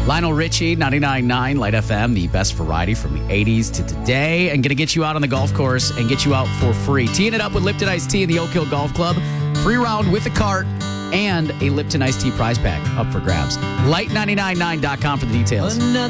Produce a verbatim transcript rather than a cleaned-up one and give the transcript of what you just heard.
Lionel Richie, ninety-nine point nine Light F M, the best variety from the eighties to today, and going to get you out on the golf course and get you out for free. Teeing it up with Lipton Iced Tea in the Oak Hill Golf Club. Free round with a cart and a Lipton Iced Tea prize pack up for grabs. light nine nine nine dot com for the details.